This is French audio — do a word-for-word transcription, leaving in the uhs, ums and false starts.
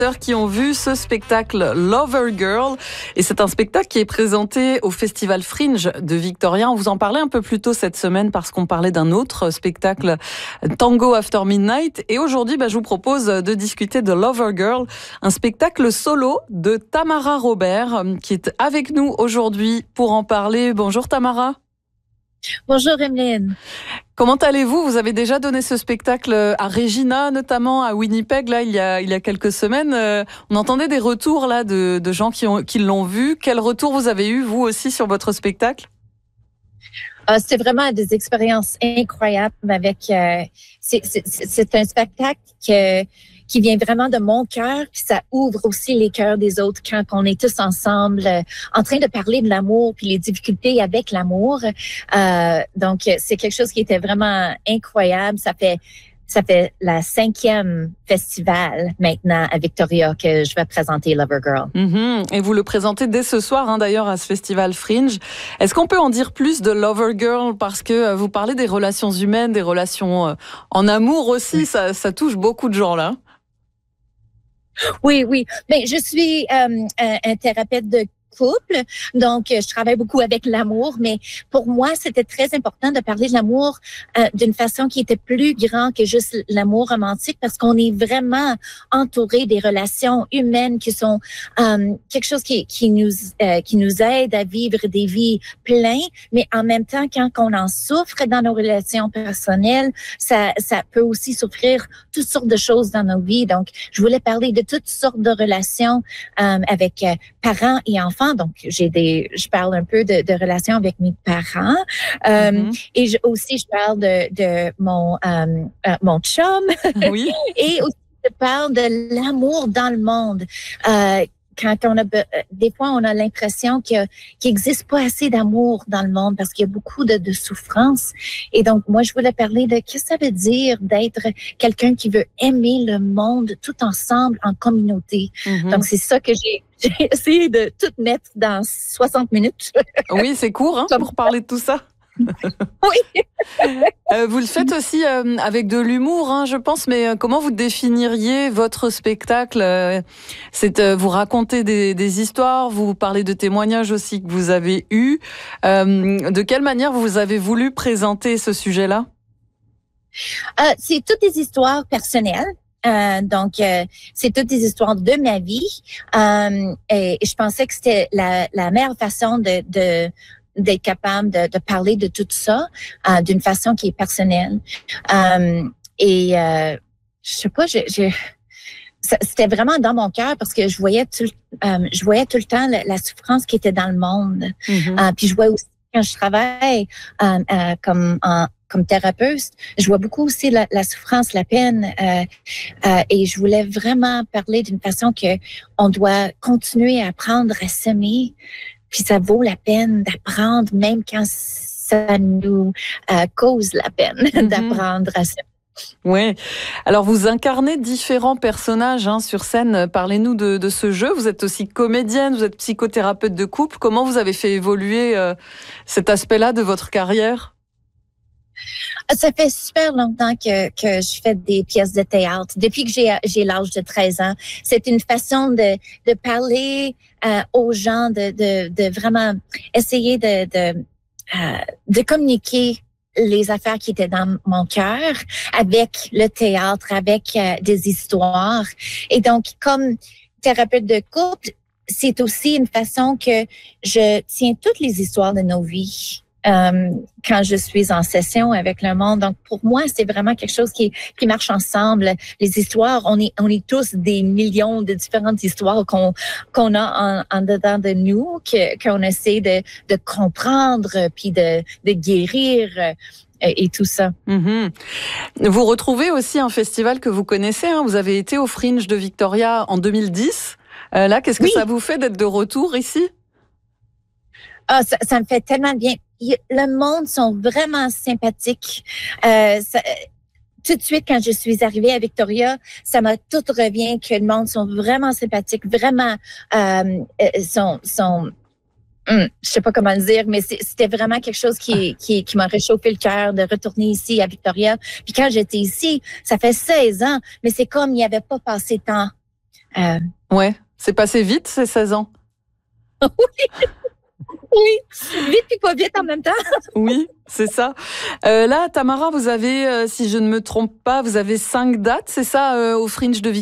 Qui ont vu ce spectacle Lover Girl, et c'est un spectacle qui est présenté au Festival Fringe de Victoria. On vous en parlait un peu plus tôt cette semaine parce qu'on parlait d'un autre spectacle, Tango After Midnight, et aujourd'hui bah, je vous propose de discuter de Lover Girl, un spectacle solo de Tamara Robert qui est avec nous aujourd'hui pour en parler. Bonjour Tamara. Bonjour Emeline. Comment allez-vous? Vous avez déjà donné ce spectacle à Regina, notamment à Winnipeg, là, il y a, il y a quelques semaines. Euh, on entendait des retours là, de, de gens qui, ont, qui l'ont vu. Quel retour vous avez eu, vous aussi, sur votre spectacle? Euh, c'est vraiment des expériences incroyables. Avec, euh, c'est, c'est, c'est un spectacle que, qui vient vraiment de mon cœur, puis ça ouvre aussi les cœurs des autres quand on est tous ensemble euh, en train de parler de l'amour puis les difficultés avec l'amour. Euh, donc, c'est quelque chose qui était vraiment incroyable. Ça fait ça fait la cinquième festival maintenant à Victoria que je vais présenter Lover Girl. Mm-hmm. Et vous le présentez dès ce soir, hein, d'ailleurs, à ce festival Fringe. Est-ce qu'on peut en dire plus de Lover Girl? Parce que vous parlez des relations humaines, des relations euh, en amour aussi. Oui. Ça, ça touche beaucoup de gens, là. Oui, oui. Mais je suis euh, un, un thérapeute de couple, donc je travaille beaucoup avec l'amour, mais pour moi, c'était très important de parler de l'amour euh, d'une façon qui était plus grande que juste l'amour romantique, parce qu'on est vraiment entouré des relations humaines qui sont euh, quelque chose qui, qui nous euh, qui nous aide à vivre des vies pleines, mais en même temps, quand on en souffre dans nos relations personnelles, ça ça peut aussi souffrir toutes sortes de choses dans nos vies. Donc, je voulais parler de toutes sortes de relations euh, avec euh, parents et enfants. Donc, j'ai des, je parle un peu de, de relations avec mes parents, euh, mm-hmm. et je, aussi je parle de, de mon euh, euh, mon chum, oui. et aussi je parle de l'amour dans le monde. Euh, Quand on a, des fois, on a l'impression qu'il n'existe pas assez d'amour dans le monde parce qu'il y a beaucoup de, de souffrance. Et donc, moi, je voulais parler de qu'est-ce que ça veut dire d'être quelqu'un qui veut aimer le monde tout ensemble en communauté. Mm-hmm. Donc, c'est ça que j'ai, j'ai essayé de tout mettre dans soixante minutes. Oui, c'est court, hein, pour parler de tout ça. Oui. euh, vous le faites aussi euh, avec de l'humour, hein, je pense, mais euh, comment vous définiriez votre spectacle? euh, C'est euh, vous racontez des, des histoires, vous parlez de témoignages aussi que vous avez eus. Euh, de quelle manière vous avez voulu présenter ce sujet-là? Euh, c'est toutes des histoires personnelles. Euh, donc, euh, c'est toutes des histoires de ma vie. Euh, et, et je pensais que c'était la, la meilleure façon de, de d'être capable de, de parler de tout ça euh, d'une façon qui est personnelle. Euh, et euh, je sais pas, je, je, c'était vraiment dans mon cœur parce que je voyais tout, euh, je voyais tout le temps la, la souffrance qui était dans le monde. Mm-hmm. Euh, puis je vois aussi quand je travaille euh, euh, comme en comme thérapeute, je vois beaucoup aussi la, la souffrance, la peine, euh, euh, et je voulais vraiment parler d'une façon que on doit continuer à apprendre à s'aimer. Puis ça vaut la peine d'apprendre, même quand ça nous euh, cause la peine mm-hmm. d'apprendre à s'aimer. Oui. Alors, vous incarnez différents personnages hein, sur scène. Parlez-nous de, de ce jeu. Vous êtes aussi comédienne, vous êtes psychothérapeute de couple. Comment vous avez fait évoluer euh, cet aspect-là de votre carrière? Ça fait super longtemps que, que je fais des pièces de théâtre. Depuis que j'ai, j'ai l'âge de treize ans, c'est une façon de, de parler euh, aux gens, de, de, de vraiment essayer de, de, euh, de communiquer les affaires qui étaient dans mon cœur avec le théâtre, avec euh, des histoires. Et donc, comme thérapeute de couple, c'est aussi une façon que je tiens toutes les histoires de nos vies. Euh, quand je suis en session avec le monde. Donc, pour moi, c'est vraiment quelque chose qui, qui marche ensemble. Les histoires, on est, on est tous des millions de différentes histoires qu'on, qu'on a en, en dedans de nous, que, qu'on essaie de, de comprendre puis de, de guérir. Euh, et tout ça. Mmh. Vous retrouvez aussi un festival que vous connaissez. Hein. Vous avez été au Fringe de Victoria en deux mille dix. Euh, là, qu'est-ce que oui. ça vous fait d'être de retour ici? Ah, ça, ça me fait tellement bien. Le monde sont vraiment sympathiques. Euh, ça, tout de suite, quand je suis arrivée à Victoria, ça m'a tout revient que le monde sont vraiment sympathiques, vraiment euh, sont sont. Hum, je sais pas comment le dire, mais c'était vraiment quelque chose qui qui, qui m'a réchauffé le cœur de retourner ici à Victoria. Puis quand j'étais ici, ça fait seize ans, mais c'est comme il n'y avait pas passé tant Euh, Ouais, c'est passé vite ces seize ans. oui, oui, vite puis pas vite en même temps. Oui, c'est ça. Euh, là, Tamara, vous avez, euh, si je ne me trompe pas, vous avez cinq dates, c'est ça, euh, au Fringe de Victoria?